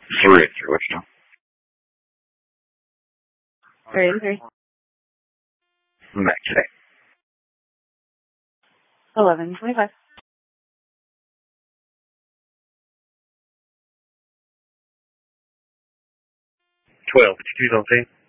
Three. What you know? 3 Max today. 11:25. 12. 52's on scene.